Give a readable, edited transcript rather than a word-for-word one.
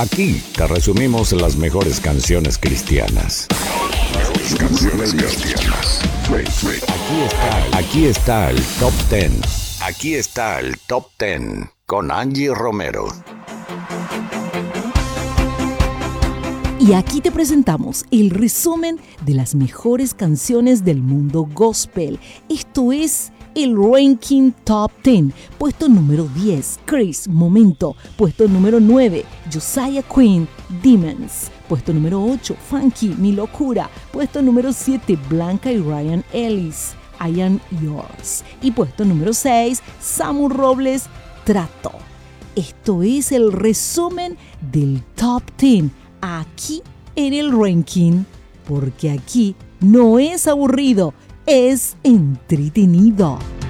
Aquí te resumimos las mejores canciones cristianas. Aquí está el Top 10. Aquí está el Top 10 con Angie Romero. Y aquí te presentamos el resumen de las mejores canciones del mundo gospel. Esto es el Ranking Top 10. Puesto número 10, Chris, Momento. Puesto número 9, Josiah Quinn, Demons. Puesto número 8, Funky, Mi Locura. Puesto número 7, Blanca y Ryan Ellis, I Am Yours. Y puesto número 6, Samu Robles, Trato. Esto es el resumen del Top 10 aquí en el ranking, porque aquí no es aburrido, es entretenido.